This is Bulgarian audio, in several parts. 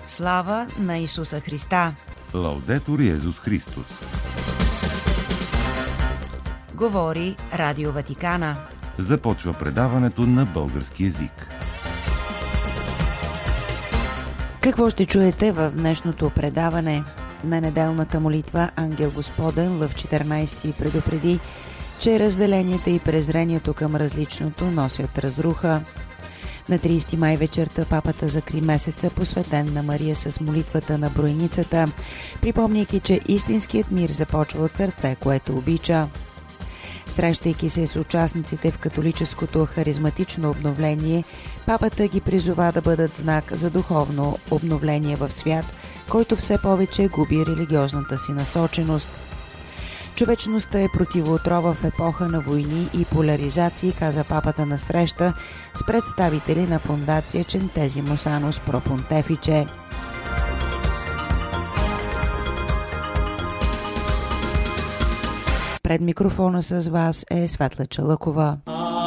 Слава на Исуса Христа! Лаудетур Йезус Христос! Говори Радио Ватикана. Започва предаването на български език. Какво ще чуете в днешното предаване? На неделната молитва Ангел Господен Лъв 14 предупреди, че разделенията и презрението към различното носят разруха. На 30 май вечерта папата закри месеца, посветен на Мария с молитвата на бройницата, припомняйки, че истинският мир започва от сърце, което обича. Срещайки се с участниците в католическото харизматично обновление, папата ги призова да бъдат знак за духовно обновление в свят, който все повече губи религиозната си насоченост. Човечността е противоотрова в епоха на войни и поляризации, каза папата на среща с представители на фондация Centesimos Annus Pro Pontifice. Пред микрофона с вас е Светла Чалъкова.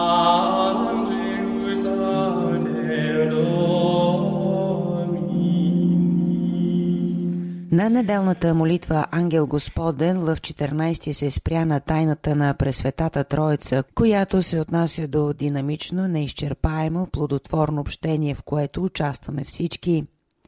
На неделната молитва Ангел Господен Лъв 14 се спря на тайната на Пресветата Троица, която се отнася до динамично, неизчерпаемо, плодотворно общение, в което участваме всички.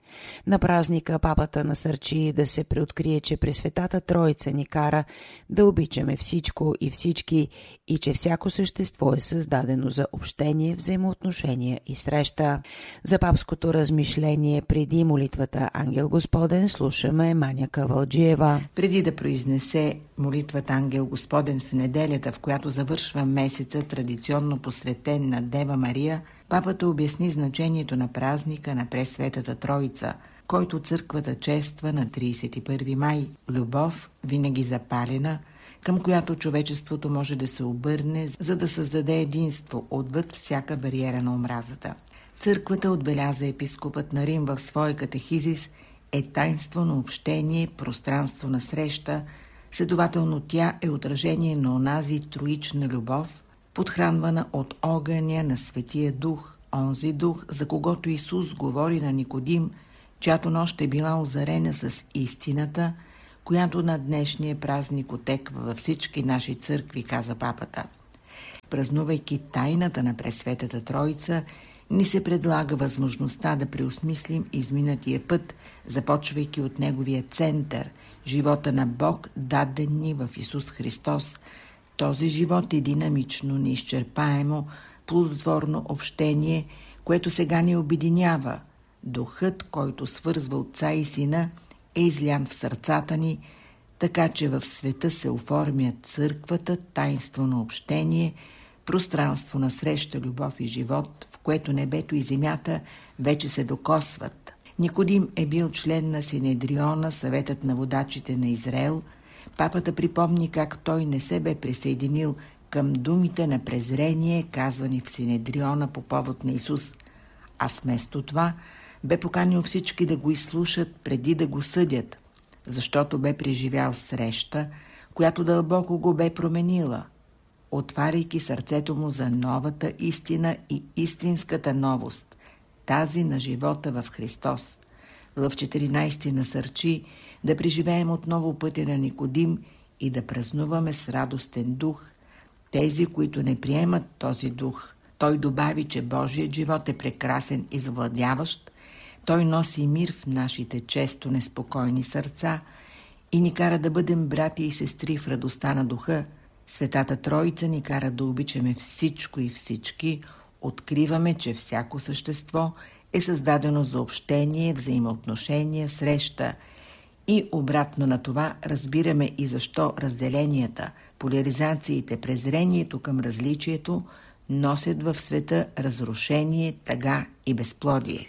На празника папата насърчи да се преоткрие, че Пресветата Троица ни кара да обичаме всичко и всички и че всяко същество е създадено за общение, взаимоотношения и среща. За папското размишление преди молитвата Ангел Господен слушаме Маня Кавалджиева. Преди да произнесе молитвата Ангел Господен в неделята, в която завършва месеца, традиционно посветен на Дева Мария, папата обясни значението на празника на Пресветата Троица, който църквата чества на 31 май. Любов, винаги запалена, към която човечеството може да се обърне, за да създаде единство отвъд всяка бариера на омразата. Църквата, отбеляза епископът на Рим в своя катехизис, е таинство на общение, пространство на среща, следователно тя е отражение на онази троична любов, подхранвана от огъня на Светия Дух, онзи Дух, за когото Исус говори на Никодим, чиято нощ е била озарена с истината, която на днешния празник отеква във всички наши църкви, каза папата. Празнувайки тайната на Пресветата Троица, ни се предлага възможността да преосмислим изминатия път, започвайки от неговия център, живота на Бог, даден ни в Исус Христос. Този живот е динамично, неизчерпаемо, плодотворно общение, което сега ни обединява. Духът, който свързва Отца и Сина, е излян в сърцата ни, така че в света се оформя църквата, таинство на общение, пространство на среща, любов и живот, в което небето и земята вече се докосват. Никодим е бил член на Синедриона, съветът на водачите на Израел. Папата припомни как той не се бе присъединил към думите на презрение, казвани в Синедриона по повод на Исус, а вместо това бе поканил всички да го изслушат преди да го съдят, защото бе преживял среща, която дълбоко го бе променила, отваряйки сърцето му за новата истина и истинската новост, тази на живота в Христос. Лъв 14 насърчи да преживеем отново пътя на Никодим и да празнуваме с радостен дух тези, които не приемат този дух. Той добави, че Божият живот е прекрасен и завладяващ. Той носи мир в нашите често неспокойни сърца и ни кара да бъдем брати и сестри в радостта на духа. Светата Троица ни кара да обичаме всичко и всички. Откриваме, че всяко същество е създадено за общение, взаимоотношения, среща. И обратно на това разбираме и защо разделенията, поляризациите, презрението към различието носят в света разрушение, тъга и безплодие.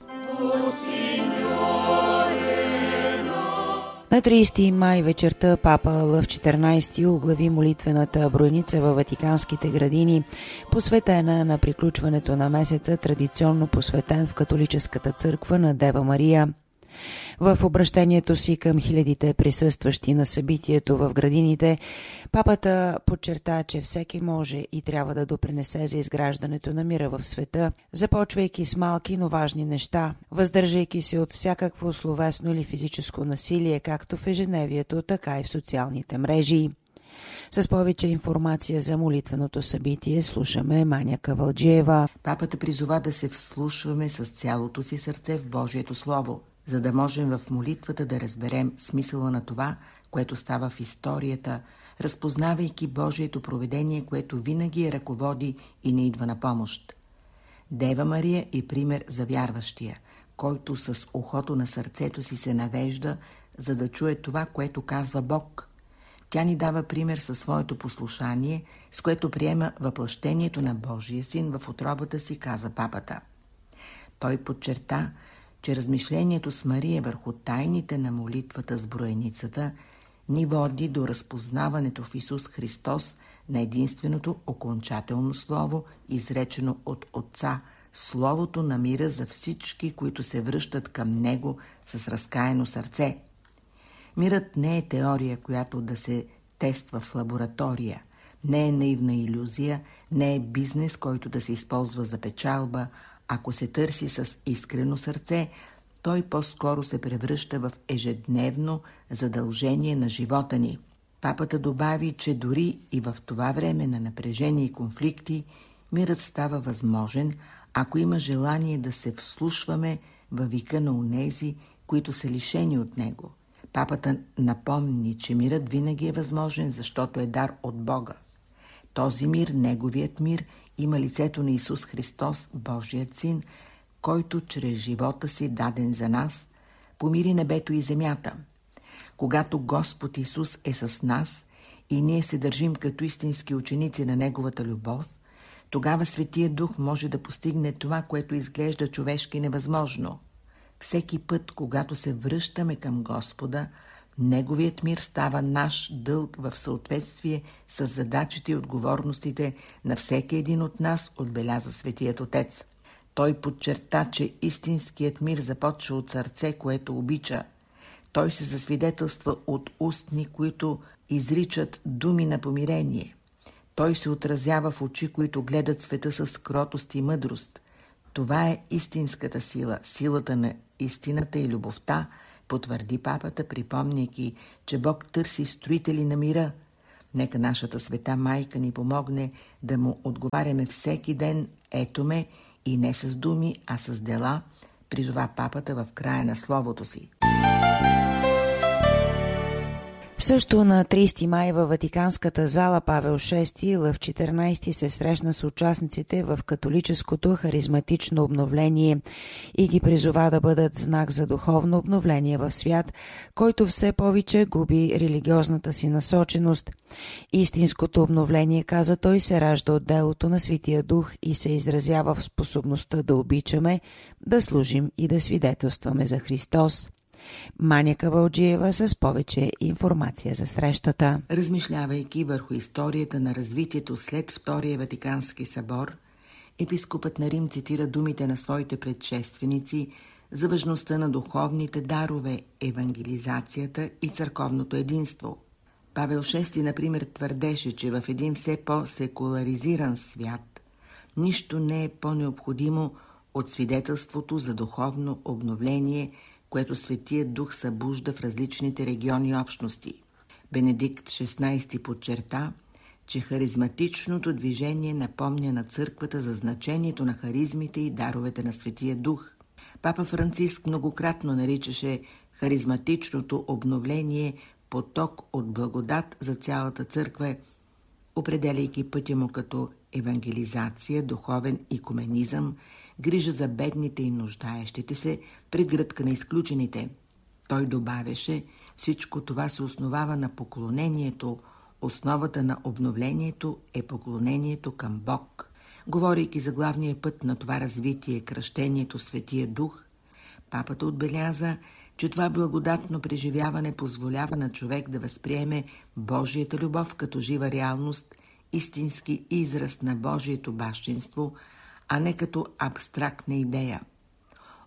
На 30 май вечерта папа Лъв 14 оглави молитвената бройница във Ватиканските градини, посветена на приключването на месеца, традиционно посветен в католическата църква на Дева Мария. В обращението си към хилядите присъстващи на събитието в градините, папата подчерта, че всеки може и трябва да допринесе за изграждането на мира в света, започвайки с малки, но важни неща, въздържайки се от всякакво словесно или физическо насилие, както в ежедневието, така и в социалните мрежи. С повече информация за молитвеното събитие слушаме Маня Кавалджиева. Папата призова да се вслушваме с цялото си сърце в Божието Слово, за да можем в молитвата да разберем смисъла на това, което става в историята, разпознавайки Божието провидение, което винаги я ръководи и не идва на помощ. Дева Мария е пример за вярващия, който с ухото на сърцето си се навежда, за да чуе това, което казва Бог. Тя ни дава пример със своето послушание, с което приема въплъщението на Божия син в утробата си, каза папата. Той подчерта, че размишлението с Мария върху тайните на молитвата с броеницата ни води до разпознаването в Исус Христос на единственото окончателно слово, изречено от Отца, словото на мира за всички, които се връщат към Него с разкаяно сърце. Мирът не е теория, която да се тества в лаборатория, не е наивна илюзия, не е бизнес, който да се използва за печалба. Ако се търси с искрено сърце, той по-скоро се превръща в ежедневно задължение на живота ни. Папата добави, че дори и в това време на напрежение и конфликти, мирът става възможен, ако има желание да се вслушваме във вика на онези, които са лишени от него. Папата напомни, че мирът винаги е възможен, защото е дар от Бога. Този мир, неговият мир, има лицето на Исус Христос, Божият син, който чрез живота си, даден за нас, помири небето и земята. Когато Господ Исус е с нас и ние се държим като истински ученици на Неговата любов, тогава Светия Дух може да постигне това, което изглежда човешки невъзможно. Всеки път, когато се връщаме към Господа, Неговият мир става наш дълг в съответствие с задачите и отговорностите на всеки един от нас, отбеляза Светият Отец. Той подчерта, че истинският мир започва от сърце, което обича. Той се засвидетелства от устни, които изричат думи на помирение. Той се отразява в очи, които гледат света с кротост и мъдрост. Това е истинската сила, силата на истината и любовта, потвърди папата, припомняйки, че Бог търси строители на мира. Нека нашата света майка ни помогне да му отговаряме всеки ден «Ето ме» и не с думи, а с дела, призова папата в края на словото си. Също на 30 май във Ватиканската зала Павел VI Лъв XIV се срещна с участниците в католическото харизматично обновление и ги призова да бъдат знак за духовно обновление в свят, който все повече губи религиозната си насоченост. Истинското обновление, каза той, се ражда от делото на Светия Дух и се изразява в способността да обичаме, да служим и да свидетелстваме за Христос. Маня Кавалджиева с повече информация за срещата. Размишлявайки върху историята на развитието след Втория Ватикански събор, епископът на Рим цитира думите на своите предшественици за важността на духовните дарове, евангелизацията и църковното единство. Павел VI, например, твърдеше, че в един все по-секуларизиран свят нищо не е по-необходимо от свидетелството за духовно обновление, което Светият Дух събужда в различните региони и общности. Бенедикт XVI подчерта, че харизматичното движение напомня на църквата за значението на харизмите и даровете на Светия Дух. Папа Франциск многократно наричаше харизматичното обновление поток от благодат за цялата църква, определяйки пътя му като евангелизация, духовен икуменизъм, грижа за бедните и нуждаещите се, прегръдка на изключените. Той добавяше, всичко това се основава на поклонението. Основата на обновлението е поклонението към Бог. Говорейки за главния път на това развитие, кръщението Светия Дух, папата отбеляза, че това благодатно преживяване позволява на човек да възприеме Божията любов като жива реалност, истински израз на Божието бащинство, а не като абстрактна идея.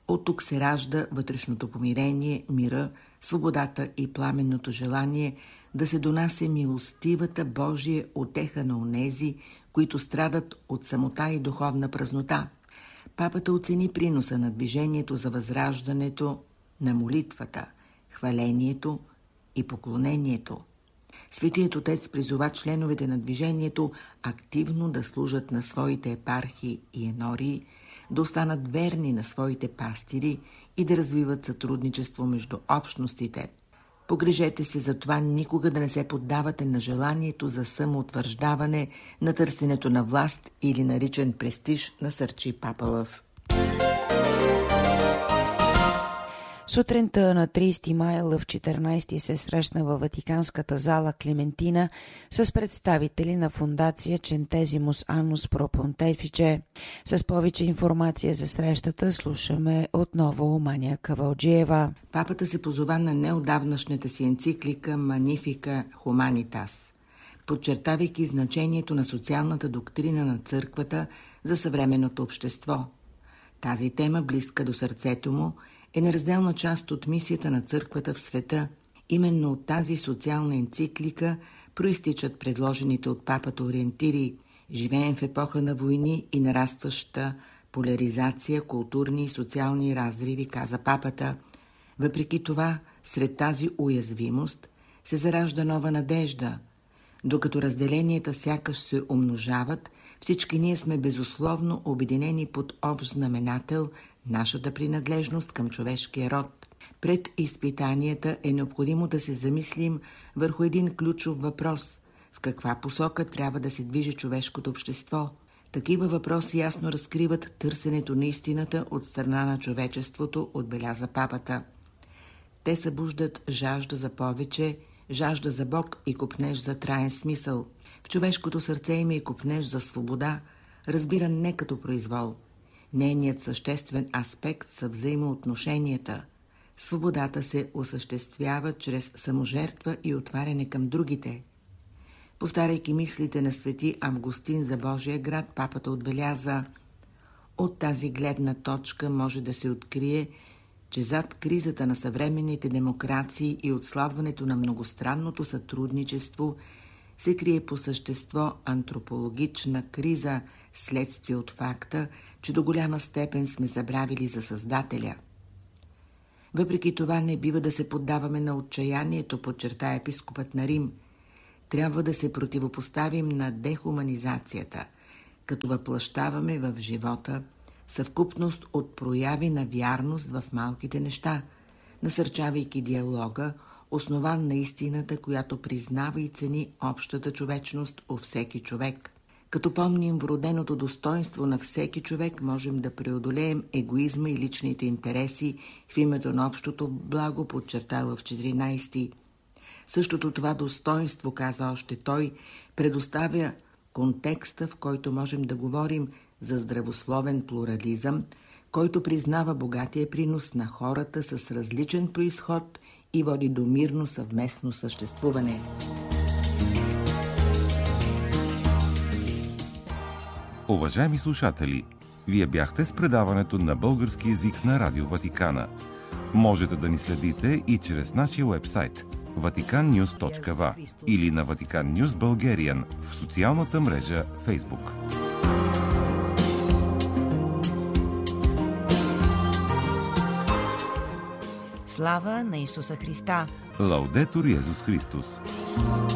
От тук се ражда вътрешното помирение, мира, свободата и пламенното желание да се донася милостивата Божия утеха на онези, които страдат от самота и духовна празнота. Папата оцени приноса на движението за възраждането на молитвата, хвалението и поклонението. Светият Отец призова членовете на движението активно да служат на своите епархии и енории, да останат верни на своите пастири и да развиват сътрудничество между общностите. Погрежете се за това никога да не се поддавате на желанието за самоутвърждаване, на търсенето на власт или на личен престиж, насърчи папа Лъв. Сутринта на 30 май Лъв 14 се срещна във Ватиканската зала Клементина с представители на фондация Centesimus Annus Pro Pontifice. С повече информация за срещата слушаме отново Маня Кавалджиева. Папата се позова на неотдавнашната си енциклика Magnificat Humanitas, подчертавайки значението на социалната доктрина на църквата за съвременното общество. Тази тема, близка до сърцето му, е неразделна част от мисията на църквата в света. Именно от тази социална енциклика проистичат предложените от папата ориентири. Живеем в епоха на войни и нарастваща поляризация, културни и социални разриви, каза папата. Въпреки това, сред тази уязвимост се заражда нова надежда. Докато разделенията сякаш се умножават, всички ние сме безусловно обединени под общ знаменател – нашата принадлежност към човешкия род. Пред изпитанията е необходимо да се замислим върху един ключов въпрос – в каква посока трябва да се движи човешкото общество. Такива въпроси ясно разкриват търсенето на истината от страна на човечеството, отбеляза папата. Те събуждат жажда за повече, жажда за Бог и копнеж за траен смисъл. В човешкото сърце има и копнеж за свобода, разбиран не като произвол. Нейният съществен аспект са взаимоотношенията. Свободата се осъществява чрез саможертва и отваряне към другите. Повтаряйки мислите на свети Августин за Божия град, папата отбеляза: от тази гледна точка може да се открие, че зад кризата на съвременните демокрации и отслабването на многостранното сътрудничество се крие по същество антропологична криза, следствие от факта, че до голяма степен сме забравили за Създателя. Въпреки това не бива да се поддаваме на отчаянието, подчерта епископът на Рим. Трябва да се противопоставим на дехуманизацията, като въплъщаваме в живота съвкупност от прояви на вярност в малките неща, насърчавайки диалога, основан на истината, която признава и цени общата човечност у всеки човек. Като помним вроденото достоинство на всеки човек, можем да преодолеем егоизма и личните интереси в името на общото благо, подчертава в 14. Същото това достоинство, каза още той, предоставя контекста, в който можем да говорим за здравословен плурализъм, който признава богатия принос на хората с различен произход и води до мирно съвместно съществуване. Уважаеми слушатели, вие бяхте с предаването на български език на Радио Ватикана. Можете да ни следите и чрез нашия уебсайт vaticannews.va или на Vatican News Bulgarian в социалната мрежа Facebook. Слава на Исуса Христа! Лаудетур Йезус Христос!